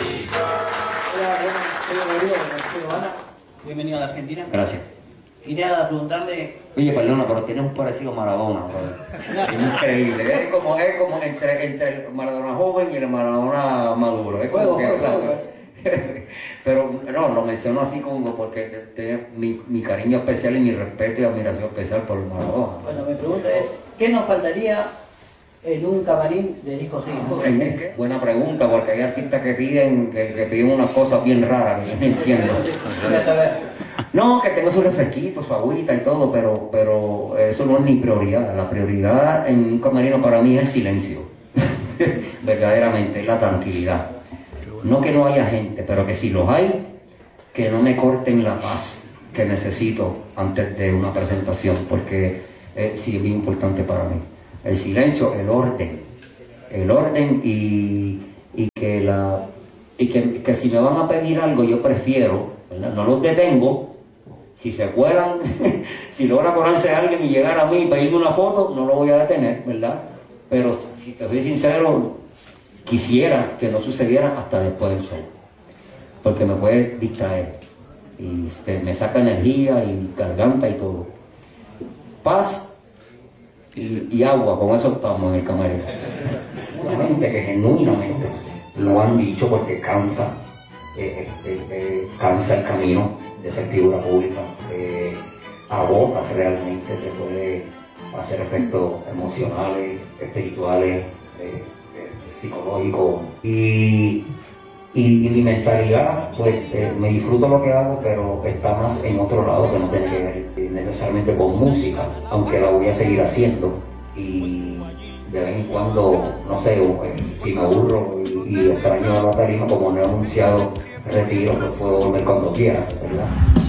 Hola, buenas, soy Rodrigo, soy Habana. Bienvenido a la Argentina. Gracias. Quería preguntarle... Oye, perdona, pero tiene un parecido a Maradona, brother. Es increíble. Es como entre el Maradona joven y el Maradona maduro. Es como que, pero no, lo menciono así como porque tiene mi cariño especial y mi respeto y admiración especial por el Maradona. Bueno, mi pregunta es, ¿qué nos faltaría en un camarín de disco sí? Buena pregunta, porque hay artistas que piden unas cosas bien raras que yo no entiendo. No, que tenga su refresquito, su agüita y todo, pero eso no es mi prioridad. La prioridad en un camerino para mí es el silencio. Verdaderamente, la tranquilidad. No que no haya gente, pero que si los hay, que no me corten la paz que necesito antes de una presentación, porque sí es bien importante para mí. El silencio, el orden y que si me van a pedir algo yo prefiero, ¿verdad? No los detengo. Si se cuelan, si logra colarse a alguien y llegar a mí y pedirme una foto, no lo voy a detener, ¿verdad? Pero si te soy sincero, quisiera que no sucediera hasta después del show, porque me puede distraer y me saca energía y garganta y todo. Paz y agua, con eso estamos en el camerino. La gente que genuinamente lo han dicho porque cansa el camino de ser figura pública, agota realmente, te puede hacer efectos emocionales, espirituales, psicológicos y mi mentalidad, pues me disfruto lo que hago, pero está más en otro lado que no tiene que ver necesariamente con música, aunque la voy a seguir haciendo y de vez en cuando, no sé, si me aburro y extraño la tarima, como no he anunciado retiro, pues puedo volver cuando quiera, ¿verdad?